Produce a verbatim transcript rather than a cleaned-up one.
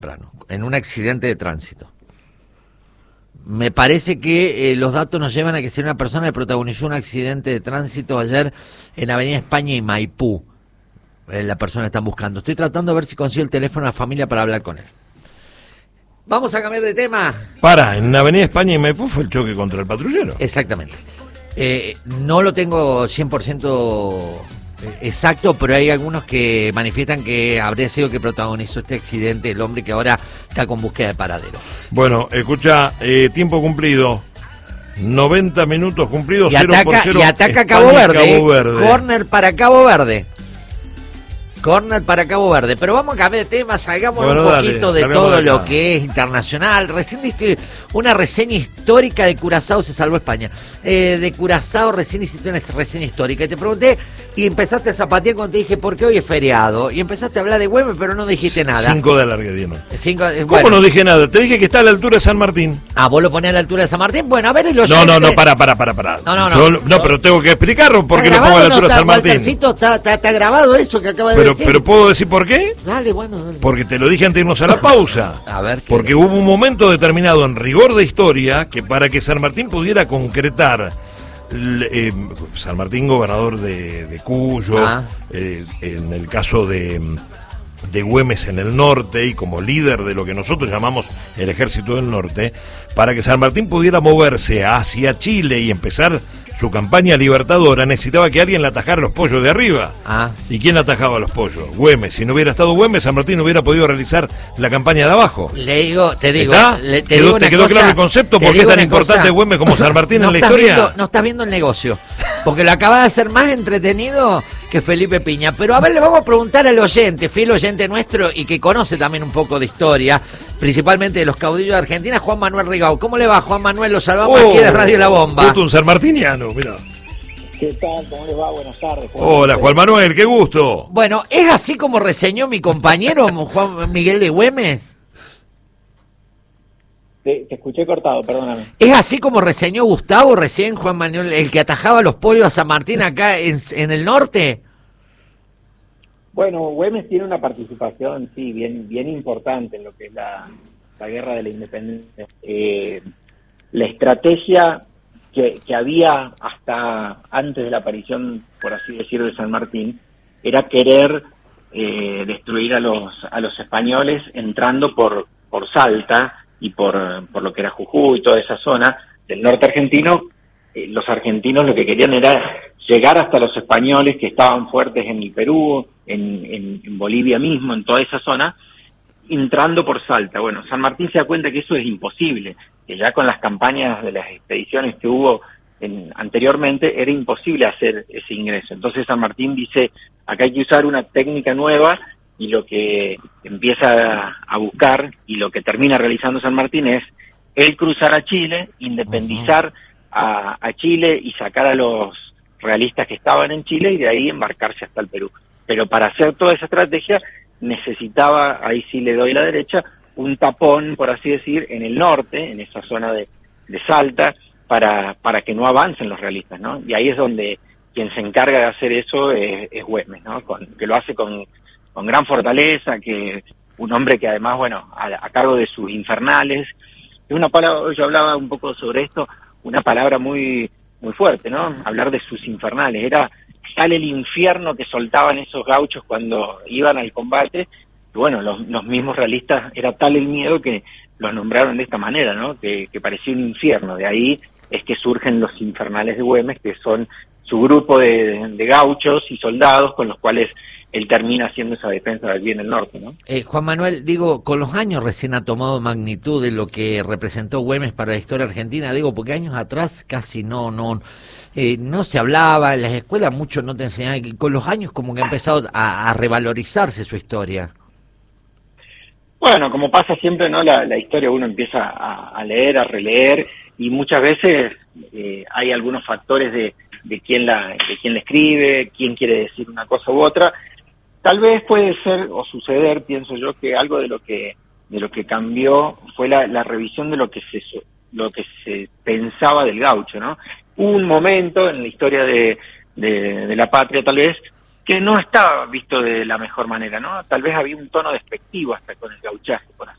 en un accidente de tránsito. Me parece que eh, los datos nos llevan a que sea una persona que protagonizó un accidente de tránsito ayer en Avenida España y Maipú. Eh, la persona que están buscando. Estoy tratando de ver si consigo el teléfono de la familia para hablar con él. Vamos a cambiar de tema. Para, en Avenida España y Maipú fue el choque contra el patrullero. Exactamente. Eh, no lo tengo cien por ciento exacto, pero hay algunos que manifiestan que habría sido el que protagonizó este accidente, el hombre que ahora está con búsqueda de paradero. Bueno, escucha, eh, tiempo cumplido, noventa minutos cumplidos, y cero ataca, por cero. Y ataca Cabo Verde, Cabo Verde. Corner para Cabo Verde. Corner para Cabo Verde, pero vamos a cambiar de tema, salgamos bueno, un poquito dale, de todo de lo que es internacional. Recién diste una reseña histórica de Curazao, se salvó España. Eh, de Curazao recién hiciste una reseña histórica y te pregunté, y empezaste a zapatear cuando te dije, ¿por qué hoy es feriado? Y empezaste a hablar de Güemes, pero no dijiste nada. Cinco de alargue, Diego. Cinco, eh, ¿Cómo bueno. no dije nada? Te dije que está a la altura de San Martín. Ah, ¿vos lo ponés a la altura de San Martín? Bueno, a ver el oyente. No, no, no, para, para, para, para. No, no, no. Yo, no, no, pero tengo que explicarlo por qué lo pongo a la altura no, de San Martín. Está, está, está grabado eso que acaba de pero, decir. Pero puedo decir ¿por qué? Dale, bueno, dale. Porque te lo dije antes de irnos a la pausa. A ver. Porque hubo un momento determinado en rigor de historia que para que San Martín pudiera concretar, eh, San Martín gobernador de, de Cuyo, ah. eh, en el caso de, de Güemes en el norte y como líder de lo que nosotros llamamos el Ejército del Norte, para que San Martín pudiera moverse hacia Chile y empezar su campaña libertadora, necesitaba que alguien le atajara los pollos de arriba. Ah. ¿Y quién le atajaba los pollos? Güemes. Si no hubiera estado Güemes, San Martín no hubiera podido realizar la campaña de abajo. Le digo, te digo, le, te ¿Quedó, digo ¿Te quedó cosa, claro el concepto? ¿Por qué es tan importante cosa, Güemes como San Martín no en la historia? Viendo, no estás viendo el negocio, porque lo acaba de hacer más entretenido que Felipe Piña. Pero a ver, le vamos a preguntar al oyente, fiel oyente nuestro y que conoce también un poco de historia, principalmente de los caudillos de Argentina, Juan Manuel Rigau. ¿Cómo le va, Juan Manuel? Lo salvamos oh, aquí de Radio La Bomba. Justo un sanmartiniano, mira. ¿Qué tal? ¿Cómo les va? Buenas tardes. Juan Hola, Juan Manuel, qué gusto. Bueno, ¿es así como reseñó mi compañero Juan Miguel de Güemes? Te, te escuché cortado, perdóname. ¿Es así como reseñó Gustavo recién, Juan Manuel, el que atajaba los pollos a San Martín acá en, en el norte? Bueno, Güemes tiene una participación, sí, bien bien importante en lo que es la, la guerra de la independencia. Eh, la estrategia que, que había hasta antes de la aparición, por así decirlo, de San Martín, era querer eh, destruir a los a los españoles entrando por por Salta y por por lo que era Jujuy y toda esa zona del norte argentino. Eh, los argentinos lo que querían era llegar hasta los españoles que estaban fuertes en el Perú, en, en, en Bolivia mismo, en toda esa zona, entrando por Salta. Bueno, San Martín se da cuenta que eso es imposible, que ya con las campañas de las expediciones que hubo en, anteriormente era imposible hacer ese ingreso. Entonces San Martín dice, acá hay que usar una técnica nueva, y lo que empieza a, a buscar y lo que termina realizando San Martín es él cruzar a Chile, independizar uh-huh. a, a Chile y sacar a los realistas que estaban en Chile y de ahí embarcarse hasta el Perú. Pero para hacer toda esa estrategia necesitaba, ahí sí le doy la derecha, un tapón, por así decir, en el norte, en esa zona de, de Salta, para para que no avancen los realistas, ¿no? Y ahí es donde quien se encarga de hacer eso es, es Güemes, ¿no? Con, que lo hace con, con gran fortaleza, que un hombre que además, bueno, a, a cargo de sus infernales, es una palabra, yo hablaba un poco sobre esto, una palabra muy muy fuerte, ¿no? Hablar de sus infernales, era tal el infierno que soltaban esos gauchos cuando iban al combate, y bueno, los, los mismos realistas, era tal el miedo que los nombraron de esta manera, ¿no? Que, que parecía un infierno. De ahí es que surgen los infernales de Güemes, que son su grupo de, de gauchos y soldados con los cuales él termina haciendo esa defensa de allí en el norte, ¿no? Eh, Juan Manuel, digo, con los años recién ha tomado magnitud de lo que representó Güemes para la historia argentina, digo, porque años atrás casi no, no, eh, no se hablaba, en las escuelas mucho no te enseñaban, y con los años como que ha empezado a, a revalorizarse su historia. Bueno, como pasa siempre, ¿no? La, la historia uno empieza a, a leer, a releer, y muchas veces eh, hay algunos factores de, de quién la, de quién la escribe, quién quiere decir una cosa u otra. Tal vez puede ser o suceder, pienso yo, que algo de lo que de lo que cambió fue la, la revisión de lo que se lo que se pensaba del gaucho, ¿no? Hubo un momento en la historia de, de, de la patria, tal vez, que no estaba visto de la mejor manera, ¿no? Tal vez había un tono despectivo hasta con el gauchaje, por así